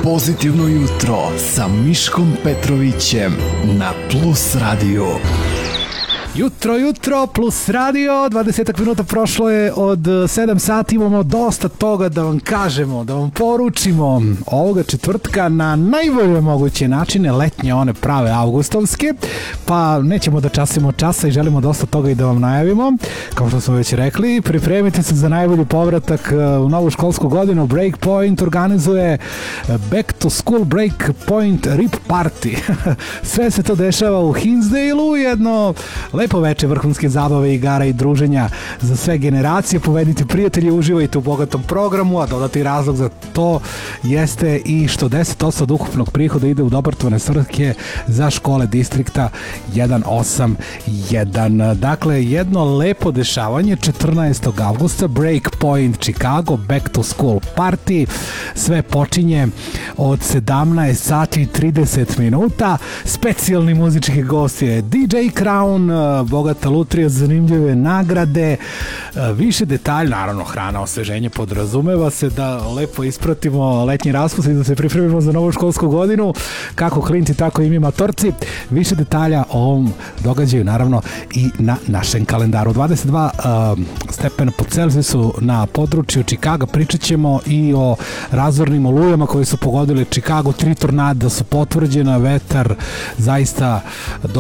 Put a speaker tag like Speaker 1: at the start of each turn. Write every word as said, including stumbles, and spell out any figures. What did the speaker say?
Speaker 1: Pozitivno jutro sa Miškom Petrovićem na Plus Radio.
Speaker 2: Jutro, jutro, Plus Radio, dvadeset minuta prošlo je od sedam sati, imamo dosta toga da vam kažemo, da vam poručimo ovoga četvrtka na najbolje moguće načine, letnje one prave avgustovske, pa nećemo da časimo časa i želimo dosta toga i da vam najavimo. Kao što smo već rekli, pripremite se za najbolji povratak u novu školsku godinu. Breakpoint organizuje Back to School Breakpoint Rip Party. Sve se to dešava u Hinsdale-u, jedno lepo veče vrhunske zabave, igara i druženja za sve generacije. Povedite prijatelje, uživajte u bogatom programu, a dodati razlog za to jeste i što deset posto od ukupnog prihoda ide u dobrotvorne svrhe za škole distrikta jedan osam jedan. Dakle, jedno lepo dešavanje četrnaestog avgusta, Breakpoint Chicago, Back to School Party. Sve počinje od sedamnaest sati i trideset minuta. Specijalni muzički gost je D J Crown, bogata lutrija, zanimljive nagrade, više detalja, naravno hrana, osveženje, podrazumeva se da lepo ispratimo letnji raspust i da se pripremimo za novu školsku godinu, kako klinci, tako i mi matorci. Više detalja o ovom događaju, naravno, i na našem kalendaru. dvadeset dva uh, stepena po Celzijusu na području Čikaga. Pričat ćemo i o razornim olujama koji su pogodili Čikago. Tri tornada su potvrđena, vetar zaista do